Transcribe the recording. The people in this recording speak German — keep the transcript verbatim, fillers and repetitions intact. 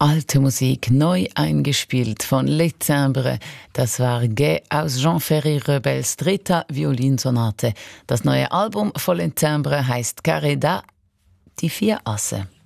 Alte Musik neu eingespielt von Les Timbres. Das war Gai aus Jean-Ferry Rebels dritter Violinsonate. Das neue Album von Les Timbres heißt Carré da, die vier Asse.